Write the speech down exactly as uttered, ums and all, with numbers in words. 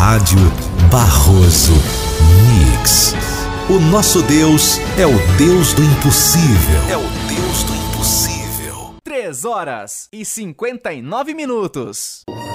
Rádio Barroso Mix. O nosso Deus é o Deus do impossível. É o Deus do impossível. Três horas e cinquenta e nove minutos.